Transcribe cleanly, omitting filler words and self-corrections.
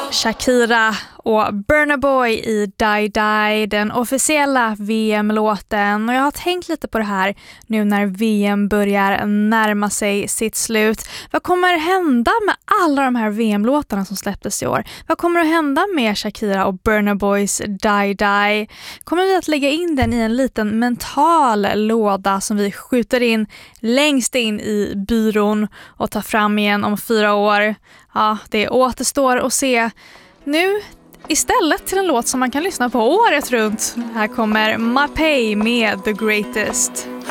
Shakira och Burna Boy i Die Die, den officiella VM-låten. Och jag har tänkt lite på det här nu när VM börjar närma sig sitt slut. Vad kommer hända med alla de här VM-låtarna som släpptes i år? Vad kommer att hända med Shakira och Burna Boys Die Die? Kommer vi att lägga in den i en liten mental låda som vi skjuter in längst in i byrån och tar fram igen om 4 år? Ja, det återstår att se. Nu istället till en låt som man kan lyssna på året runt. Här kommer Mapei med The Greatest.